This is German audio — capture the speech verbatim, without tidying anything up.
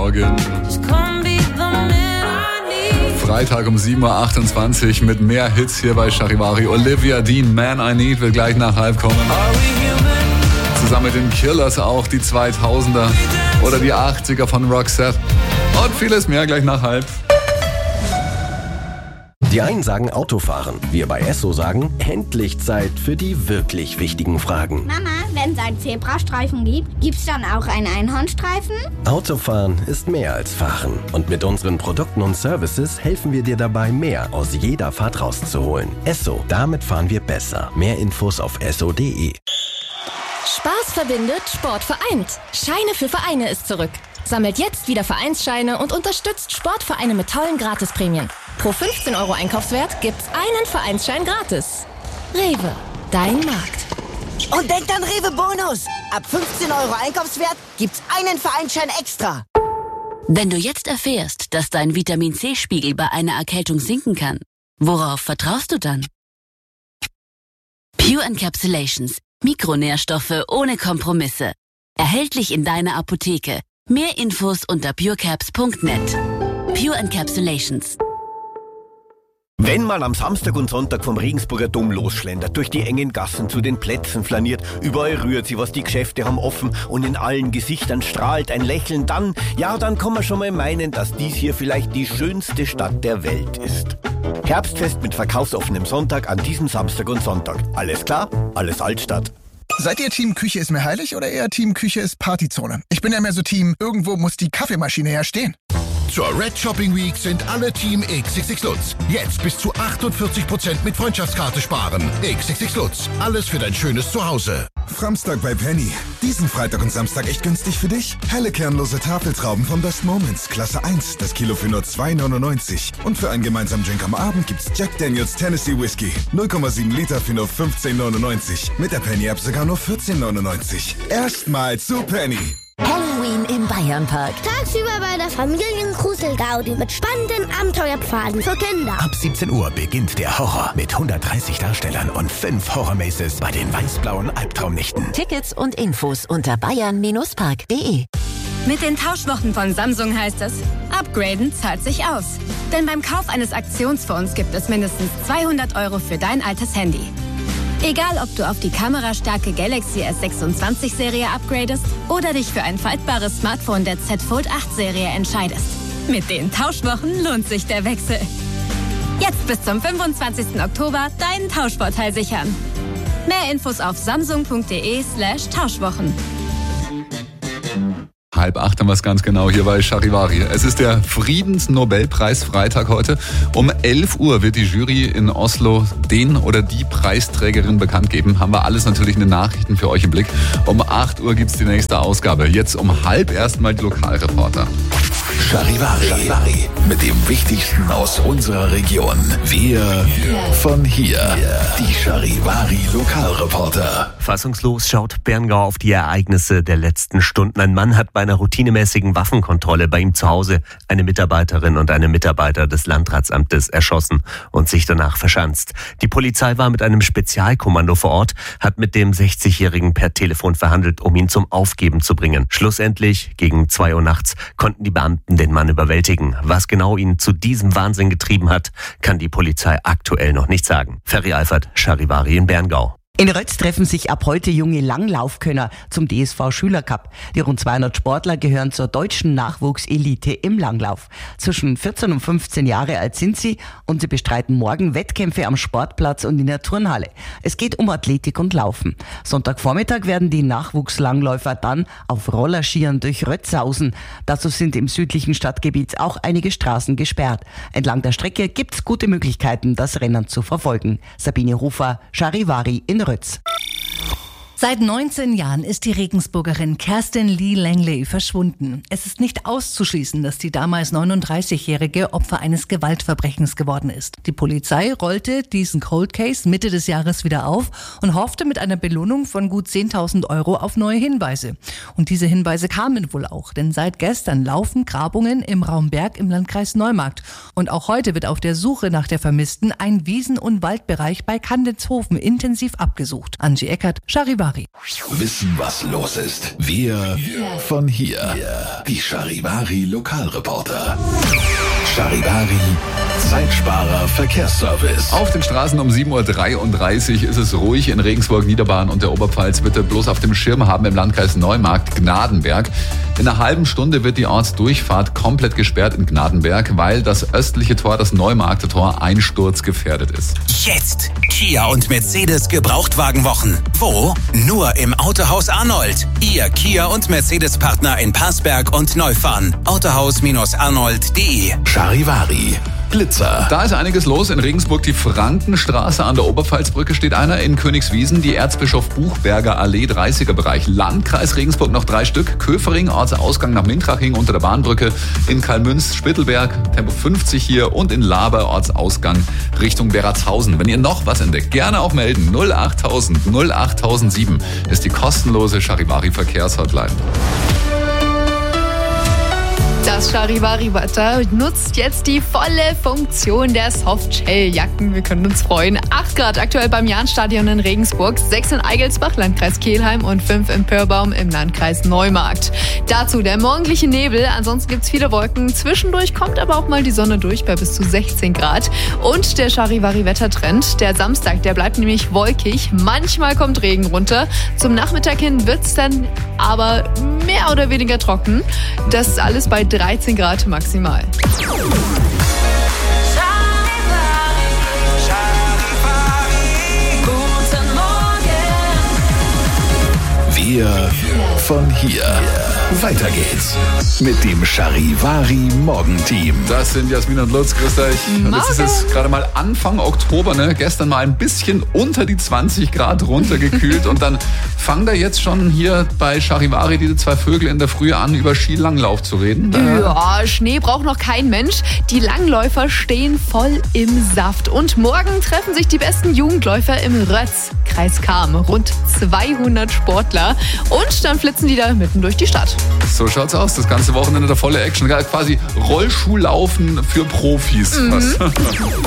Morgen. Freitag um sieben Uhr achtundzwanzig mit mehr Hits hier bei Charivari. Olivia Dean, Man I Need, will gleich nach halb kommen. Zusammen mit den Killers auch die zweitausender oder die achtziger von Roxette. Und vieles mehr gleich nach halb. Die einen sagen Autofahren, wir bei Esso sagen, endlich Zeit für die wirklich wichtigen Fragen. Mama, wenn es einen Zebrastreifen gibt, gibt's dann auch einen Einhornstreifen? Autofahren ist mehr als Fahren. Und mit unseren Produkten und Services helfen wir dir dabei, mehr aus jeder Fahrt rauszuholen. Esso, damit fahren wir besser. Mehr Infos auf esso punkt de. Spaß verbindet, Sport vereint. Scheine für Vereine ist zurück. Sammelt jetzt wieder Vereinsscheine und unterstützt Sportvereine mit tollen Gratisprämien. Pro fünfzehn Euro Einkaufswert gibt's einen Vereinsschein gratis. Rewe, dein Markt. Und denkt an Rewe Bonus. Ab fünfzehn Euro Einkaufswert gibt's einen Vereinsschein extra. Wenn du jetzt erfährst, dass dein Vitamin-C-Spiegel bei einer Erkältung sinken kann, worauf vertraust du dann? Pure Encapsulations. Mikronährstoffe ohne Kompromisse. Erhältlich in deiner Apotheke. Mehr Infos unter purecaps punkt net. Pure Encapsulations. Wenn man am Samstag und Sonntag vom Regensburger Dom losschlendert, durch die engen Gassen zu den Plätzen flaniert, überall rührt sie was, die Geschäfte haben offen und in allen Gesichtern strahlt ein Lächeln, dann, ja, dann kann man schon mal meinen, dass dies hier vielleicht die schönste Stadt der Welt ist. Herbstfest mit verkaufsoffenem Sonntag an diesem Samstag und Sonntag. Alles klar? Alles Altstadt. Seid ihr Team Küche ist mir heilig oder eher Team Küche ist Partyzone? Ich bin ja mehr so Team, irgendwo muss die Kaffeemaschine ja stehen. Zur Red Shopping Week sind alle Team X X X Lutz. Jetzt bis zu achtundvierzig Prozent mit Freundschaftskarte sparen. X X X Lutz. Alles für dein schönes Zuhause. Framstag bei Penny. Diesen Freitag und Samstag echt günstig für dich? Helle kernlose Tafeltrauben von Best Moments. Klasse eins. Das Kilo für nur zwei neunundneunzig. Und für einen gemeinsamen Drink am Abend gibt's Jack Daniels Tennessee Whiskey. null Komma sieben Liter für nur fünfzehn neunundneunzig. Mit der Penny-App sogar nur vierzehn neunundneunzig. Erstmal zu Penny. Halloween im Bayernpark. Tagsüber bei der Familien-Grusel-Gaudi mit spannenden Abenteuerpfaden für Kinder. Ab siebzehn Uhr beginnt der Horror mit hundertdreißig Darstellern und fünf Horror-Maces bei den weiß-blauen Albtraumnächten. Tickets und Infos unter bayern park punkt de. Mit den Tauschwochen von Samsung heißt es, upgraden zahlt sich aus. Denn beim Kauf eines Aktionsphones gibt es mindestens zweihundert Euro für dein altes Handy. Egal, ob du auf die kamerastarke Galaxy S sechsundzwanzig Serie upgradest oder dich für ein faltbares Smartphone der Z Fold acht Serie entscheidest. Mit den Tauschwochen lohnt sich der Wechsel. Jetzt bis zum fünfundzwanzigsten Oktober deinen Tauschvorteil sichern. Mehr Infos auf samsung punkt de slash Tauschwochen. Halb acht haben wir es ganz genau hier bei Charivari. Es ist der Friedensnobelpreis Freitag heute. Um elf Uhr wird die Jury in Oslo den oder die Preisträgerin bekannt geben. Haben wir alles natürlich in den Nachrichten für euch im Blick. Um acht Uhr gibt es die nächste Ausgabe. Jetzt um halb erstmal die Lokalreporter. Charivari. Charivari. Mit dem Wichtigsten aus unserer Region. Wir von hier. Die Charivari Lokalreporter. Fassungslos schaut Berngau auf die Ereignisse der letzten Stunden. Ein Mann hat bei einer routinemäßigen Waffenkontrolle bei ihm zu Hause eine Mitarbeiterin und einen Mitarbeiter des Landratsamtes erschossen und sich danach verschanzt. Die Polizei war mit einem Spezialkommando vor Ort, hat mit dem sechzigjährigen per Telefon verhandelt, um ihn zum Aufgeben zu bringen. Schlussendlich, gegen zwei Uhr nachts, konnten die Beamten den Mann überwältigen. Was genau ihn zu diesem Wahnsinn getrieben hat, kann die Polizei aktuell noch nicht sagen. Ferry Eifert, Charivari in Berngau. In Rötz treffen sich ab heute junge Langlaufkönner zum D S V-Schülercup. Die rund zweihundert Sportler gehören zur deutschen Nachwuchselite im Langlauf. Zwischen vierzehn und fünfzehn Jahre alt sind sie und sie bestreiten morgen Wettkämpfe am Sportplatz und in der Turnhalle. Es geht um Athletik und Laufen. Sonntagvormittag werden die Nachwuchslangläufer dann auf Rollerskiern durch Rötz sausen. Dazu sind im südlichen Stadtgebiet auch einige Straßen gesperrt. Entlang der Strecke gibt's gute Möglichkeiten, das Rennen zu verfolgen. Sabine Hofer, Charivari in Rötz. Seit neunzehn Jahren ist die Regensburgerin Kerstin Lee Langley verschwunden. Es ist nicht auszuschließen, dass die damals neununddreißigjährige Opfer eines Gewaltverbrechens geworden ist. Die Polizei rollte diesen Cold Case Mitte des Jahres wieder auf und hoffte mit einer Belohnung von gut zehntausend Euro auf neue Hinweise. Und diese Hinweise kamen wohl auch, denn seit gestern laufen Grabungen im Raum Berg im Landkreis Neumarkt. Und auch heute wird auf der Suche nach der Vermissten ein Wiesen- und Waldbereich bei Kandenzhofen intensiv abgesucht. Angie Eckert, Charivari Charivari. Wissen, was los ist. Wir von hier. Die Charivari Lokalreporter. Charivari Zeitsparer Verkehrsservice. Auf den Straßen um sieben Uhr dreiunddreißig ist es ruhig in Regensburg, Niederbayern und der Oberpfalz. Bitte bloß auf dem Schirm haben im Landkreis Neumarkt, Gnadenberg. In einer halben Stunde wird die Ortsdurchfahrt komplett gesperrt in Gnadenberg, weil das östliche Tor, das Neumarkter Tor, einsturzgefährdet ist. Jetzt Kia und Mercedes Gebrauchtwagenwochen. Wo? Nur im Autohaus Arnold. Ihr Kia und Mercedes Partner in Passberg und Neufahren. autohaus arnold punkt de. Charivari Blitzer. Da ist einiges los. In Regensburg die Frankenstraße, an der Oberpfalzbrücke steht einer. In Königswiesen die Erzbischof Buchberger Allee, dreißiger Bereich. Landkreis Regensburg noch drei Stück. Köfering, Ortsausgang nach Mintraching unter der Bahnbrücke. In Kalmünz, Spittelberg, Tempo fünfzig hier. Und in Laber, Ortsausgang Richtung Beratshausen. Wenn ihr noch was entdeckt, gerne auch melden. null achttausend null achttausendsieben ist die kostenlose Charivari Verkehrshotline. Das Charivari-Wetter nutzt jetzt die volle Funktion der Softshell-Jacken. Wir können uns freuen. acht Grad aktuell beim Jahnstadion in Regensburg, sechs in Eigelsbach, Landkreis Kelheim und fünf in Pörbaum im Landkreis Neumarkt. Dazu der morgendliche Nebel. Ansonsten gibt es viele Wolken. Zwischendurch kommt aber auch mal die Sonne durch bei bis zu sechzehn Grad. Und der Charivari-Wettertrend. Der Samstag, der bleibt nämlich wolkig. Manchmal kommt Regen runter. Zum Nachmittag hin wird es dann aber mehr oder weniger trocken. Das ist alles bei dreizehn Grad maximal. Wir von hier. Weiter geht's mit dem Charivari Morgenteam. Das sind Jasmin und Lutz, grüßt euch. Und das ist jetzt gerade mal Anfang Oktober, ne? Gestern mal ein bisschen unter die zwanzig Grad runtergekühlt und dann fangen da jetzt schon hier bei Charivari diese zwei Vögel in der Früh an, über Skilanglauf zu reden. Ja, Schnee braucht noch kein Mensch. Die Langläufer stehen voll im Saft. Und morgen treffen sich die besten Jugendläufer im Rötz, Kreis Cham. Rund zweihundert Sportler. Und dann flitzen die da mitten durch die Stadt. So schaut's aus. Das ganze Wochenende der volle Action. Quasi Rollschuhlaufen für Profis. Mhm.